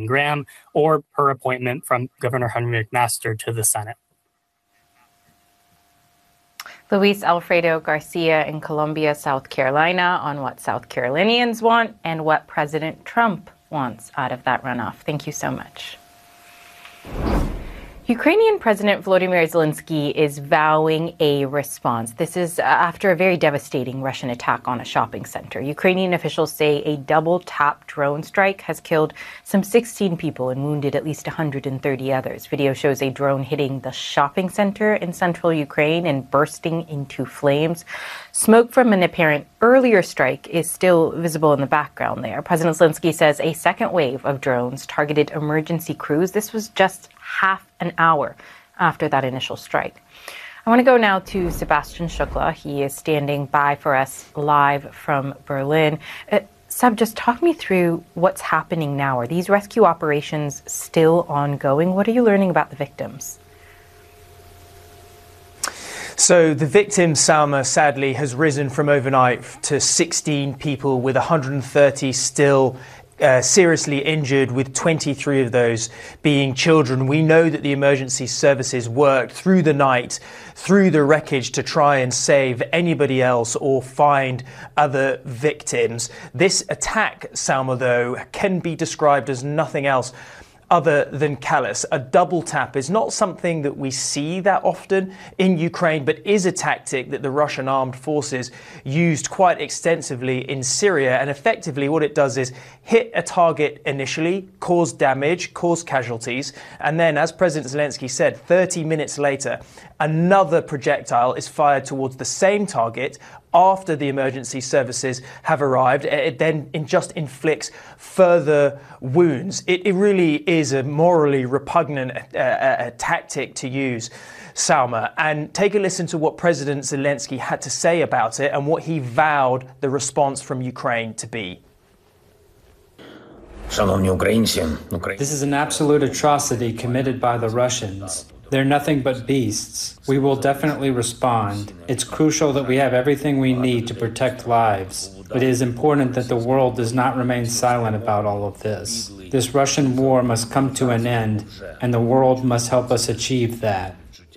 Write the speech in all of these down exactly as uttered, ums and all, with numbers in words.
Stephen Graham or her appointment from Governor Henry McMaster to the Senate. Luis Alfredo Garcia in Columbia, South Carolina, on what South Carolinians want and what President Trump wants out of that runoff. Thank you so much. Ukrainian President Volodymyr Zelensky is vowing a response. This is after a very devastating Russian attack on a shopping center. Ukrainian officials say a double-tap drone strike has killed some sixteen people and wounded at least one hundred thirty others. Video shows a drone hitting the shopping center in central Ukraine and bursting into flames. Smoke from an apparent earlier strike is still visible in the background there. President Zelensky says a second wave of drones targeted emergency crews. This was just half an hour after that initial strike. I want to go now to Sebastian Shukla. He is standing by for us live from Berlin. Uh, Seb, just talk me through what's happening now. Are these rescue operations still ongoing? What are you learning about the victims? So the victim, Salma, sadly has risen from overnight to sixteen people, with one hundred thirty still Uh, seriously injured, with twenty-three of those being children. We know that the emergency services worked through the night, through the wreckage, to try and save anybody else or find other victims. This attack, Salma, though, can be described as nothing else other than callous. A double tap is not something that we see that often in Ukraine, but is a tactic that the Russian armed forces used quite extensively in Syria. And effectively what it does is hit a target initially, cause damage, cause casualties, and then, as President Zelensky said, thirty minutes later, another projectile is fired towards the same target after the emergency services have arrived. It then in just inflicts further wounds. It, it really is a morally repugnant uh, uh, tactic to use, Salma. And take a listen to what President Zelensky had to say about it and what he vowed the response from Ukraine to be. This is an absolute atrocity committed by the Russians. They're nothing but beasts. We will definitely respond. It's crucial that we have everything we need to protect lives. But it is important that the world does not remain silent about all of this. This Russian war must come to an end, and the world must help us achieve that.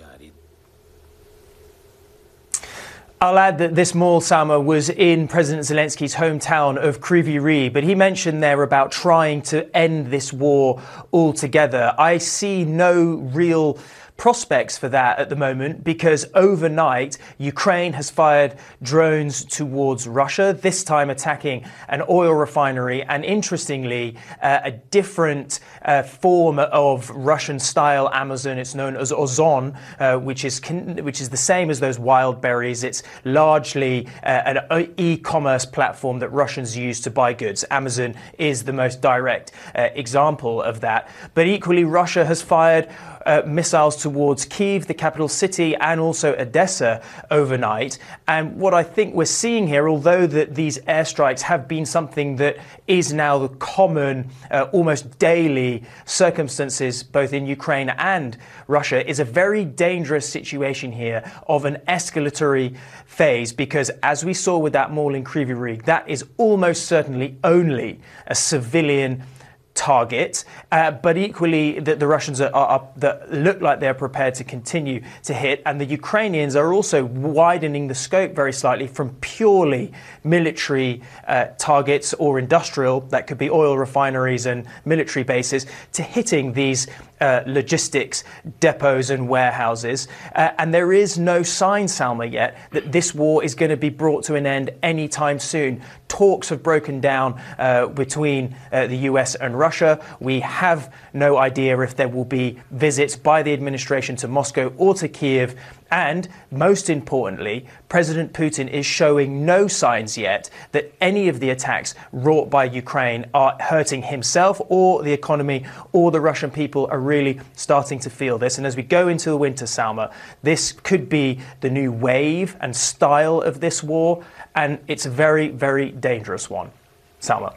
I'll add that this mall, Salma, was in President Zelensky's hometown of Kryvyi Rih, but he mentioned there about trying to end this war altogether. I see no real prospects for that at the moment, because overnight Ukraine has fired drones towards Russia, this time attacking an oil refinery, and interestingly uh, a different uh, form of Russian-style Amazon. It's known as Ozon, uh, which is which is the same as those wild berries. It's largely uh, an e-commerce platform that Russians use to buy goods. Amazon is the most direct uh, example of that. But equally, Russia has fired Uh, missiles towards Kyiv, the capital city, and also Odessa overnight. And what I think we're seeing here, although that these airstrikes have been something that is now the common, uh, almost daily circumstances both in Ukraine and Russia, is a very dangerous situation here of an escalatory phase, because as we saw with that mall in Kryvyi Rih, that is almost certainly only a civilian target, uh, but equally that the Russians are, are, are that look like they're prepared to continue to hit, and the Ukrainians are also widening the scope very slightly from purely military uh, targets or industrial, that could be oil refineries and military bases, to hitting these Uh, logistics depots and warehouses. Uh, and there is no sign, Salma, yet that this war is going to be brought to an end anytime soon. Talks have broken down uh, between uh, the U S and Russia. We have no idea if there will be visits by the administration to Moscow or to Kyiv. And most importantly, President Putin is showing no signs yet that any of the attacks wrought by Ukraine are hurting himself or the economy or the Russian people are really starting to feel this. And as we go into the winter, Salma, this could be the new wave and style of this war. And it's a very, very dangerous one. Salma.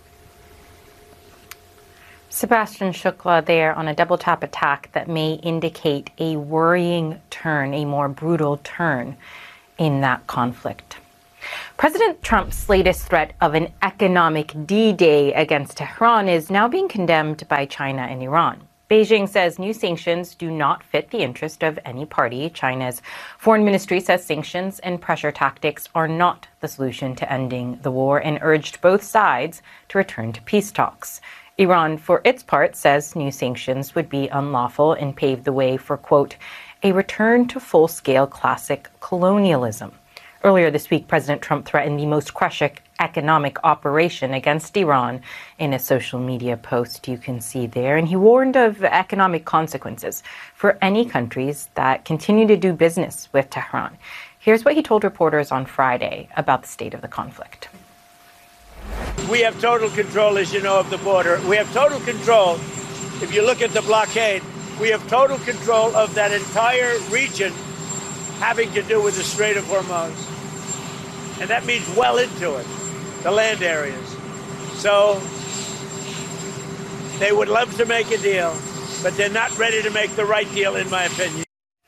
Sebastian Shukla there on a double tap attack that may indicate a worrying turn, a more brutal turn in that conflict. President Trump's latest threat of an economic D-Day against Tehran is now being condemned by China and Iran. Beijing says new sanctions do not fit the interest of any party. China's foreign ministry says sanctions and pressure tactics are not the solution to ending the war and urged both sides to return to peace talks. Iran, for its part, says new sanctions would be unlawful and pave the way for, quote, a return to full-scale classic colonialism. Earlier this week, President Trump threatened the most crushing economic operation against Iran in a social media post you can see there. And he warned of economic consequences for any countries that continue to do business with Tehran. Here's what he told reporters on Friday about the state of the conflict. We have total control, as you know, of the border. We have total control. If you look at the blockade, we have total control of that entire region having to do with the Strait of Hormuz. And that means well into it, the land areas. So they would love to make a deal, but they're not ready to make the right deal, in my opinion.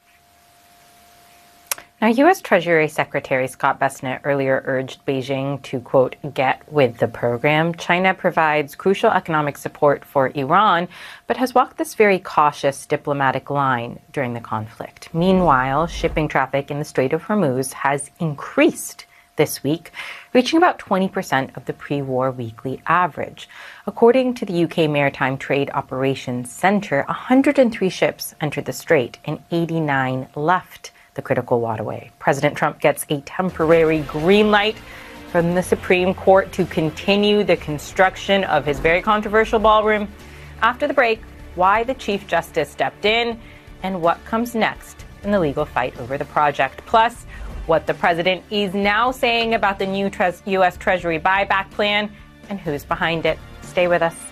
Now, U S Treasury Secretary Scott Bessent earlier urged Beijing to, quote, get with the program. China provides crucial economic support for Iran, but has walked this very cautious diplomatic line during the conflict. Meanwhile, shipping traffic in the Strait of Hormuz has increased this week, reaching about twenty percent of the pre-war weekly average. According to the U K Maritime Trade Operations Centre, one hundred three ships entered the strait and eighty-nine left the critical waterway. President Trump gets a temporary green light from the Supreme Court to continue the construction of his very controversial ballroom. After the break, why the Chief Justice stepped in and what comes next in the legal fight over the project. Plus, what the president is now saying about the new U S Treasury buyback plan and who's behind it. Stay with us.